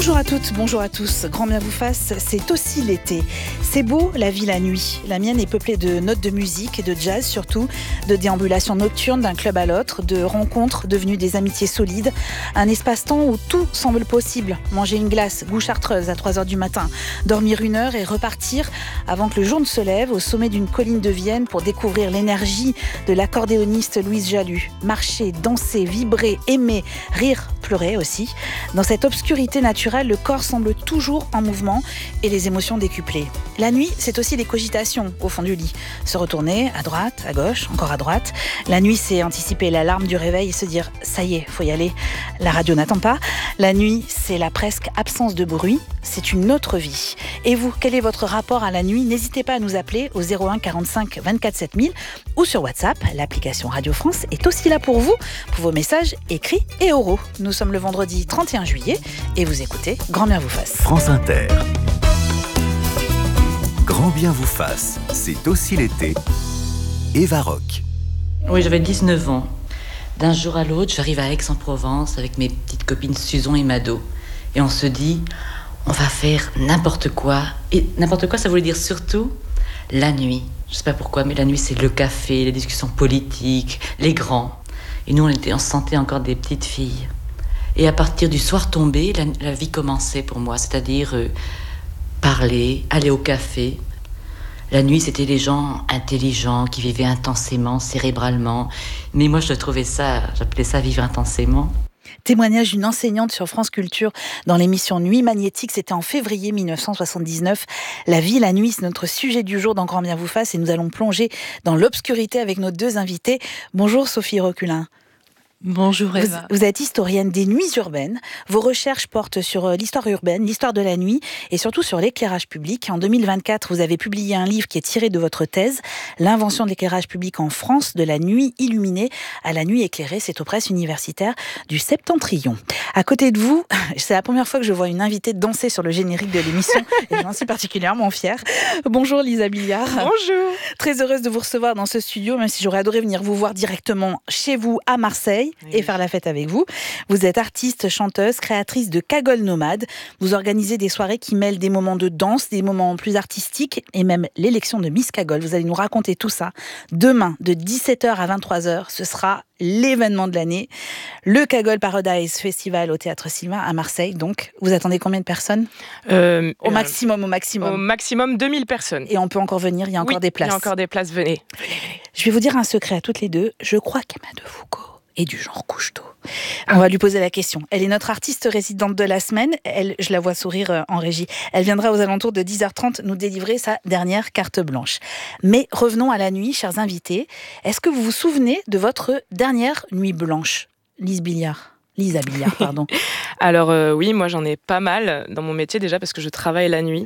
Bonjour à toutes, bonjour à tous. Grand bien vous fasse, c'est aussi l'été. C'est beau la vie la nuit. La mienne est peuplée de notes de musique et de jazz surtout, de déambulations nocturnes d'un club à l'autre, de rencontres devenues des amitiés solides. Un espace-temps où tout semble possible. Manger une glace, goût chartreuse à 3h du matin, dormir 1 heure et repartir avant que le jour ne se lève au sommet d'une colline de Vienne pour découvrir l'énergie de l'accordéoniste Louise Jalut. Marcher, danser, vibrer, aimer, rire, pleurer aussi. Dans cette obscurité naturelle, le corps semble toujours en mouvement et les émotions décuplées. La nuit, c'est aussi les cogitations au fond du lit. Se retourner à droite, à gauche, encore à droite. La nuit, c'est anticiper l'alarme du réveil et se dire « ça y est, faut y aller, la radio n'attend pas ». La nuit, c'est la presque absence de bruit. C'est une autre vie. Et vous, quel est votre rapport à la nuit ? N'hésitez pas à nous appeler au 01 45 24 7000 ou sur WhatsApp. L'application Radio France est aussi là pour vous, pour vos messages écrits et oraux. Nous sommes le vendredi 31 juillet et vous écoutez Grand bien vous fasse. France Inter. Grand bien vous fasse, c'est aussi l'été. Eva Rock. Oui, j'avais 19 ans. D'un jour à l'autre, j'arrive à Aix-en-Provence avec mes petites copines Susan et Mado. Et on se dit, on va faire n'importe quoi. Et n'importe quoi, ça voulait dire surtout la nuit. Je sais pas pourquoi, mais la nuit, c'est le café, les discussions politiques, les grands. Et nous, on se sentait encore des petites filles. Et à partir du soir tombé, la vie commençait pour moi. C'est-à-dire parler, aller au café. La nuit, c'était les gens intelligents qui vivaient intensément, cérébralement. Mais moi, j'appelais ça vivre intensément. Témoignage d'une enseignante sur France Culture dans l'émission Nuit Magnétique, c'était en février 1979. La vie, la nuit, c'est notre sujet du jour dans Grand bien vous fasse et nous allons plonger dans l'obscurité avec nos 2 invités. Bonjour Sophie Roculin. Bonjour Eva. Vous êtes historienne des nuits urbaines. Vos recherches portent sur l'histoire urbaine, l'histoire de la nuit et surtout sur l'éclairage public. En 2024, vous avez publié un livre qui est tiré de votre thèse, L'invention de l'éclairage public en France, de la nuit illuminée à la nuit éclairée. C'est aux presses universitaires du Septentrion. À côté de vous, c'est la première fois que je vois une invitée danser sur le générique de l'émission et j'en suis particulièrement fière. Bonjour Lisa Billiard. Bonjour. Très heureuse de vous recevoir dans ce studio, même si j'aurais adoré venir vous voir directement chez vous à Marseille. Et faire la fête avec vous. Vous êtes artiste, chanteuse, créatrice de Cagole Nomade. Vous organisez des soirées qui mêlent des moments de danse, des moments plus artistiques et même l'élection de Miss Cagole. Vous allez nous raconter tout ça. Demain, de 17h à 23h, ce sera l'événement de l'année. Le Cagole Paradise Festival au Théâtre Sylvain à Marseille. Donc, vous attendez combien de personnes ? Au maximum. Au maximum 2000 personnes. Et on peut encore venir, il y a encore des places. Il y a encore des places, venez. Je vais vous dire un secret à toutes les deux. Je crois qu'Emma de Foucault et du genre couche-tôt. On va lui poser la question. Elle est notre artiste résidente de la semaine. Je la vois sourire en régie. Elle viendra aux alentours de 10h30 nous délivrer sa dernière carte blanche. Mais revenons à la nuit, chers invités. Est-ce que vous vous souvenez de votre dernière nuit blanche ? Lisa Billiard, pardon. Alors oui, moi j'en ai pas mal dans mon métier déjà parce que je travaille la nuit.